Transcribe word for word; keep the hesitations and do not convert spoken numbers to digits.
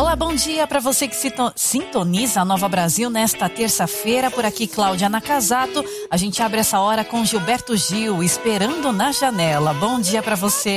Olá, bom dia para você que se sintoniza a Nova Brasil nesta terça-feira. Por aqui, Cláudia Nakazato. A gente abre essa hora com Gilberto Gil, Esperando na Janela. Bom dia para você.